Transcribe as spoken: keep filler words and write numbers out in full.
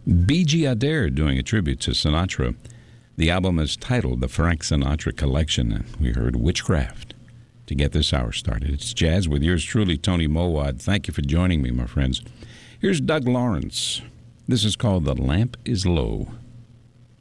B G Adair doing a tribute to Sinatra. The album is titled The Frank Sinatra Collection, and we heard Witchcraft to get this hour started. It's Jazz with yours truly, Tony Mowad. Thank you for joining me, my friends. Here's Doug Lawrence. This is called The Lamp is Low.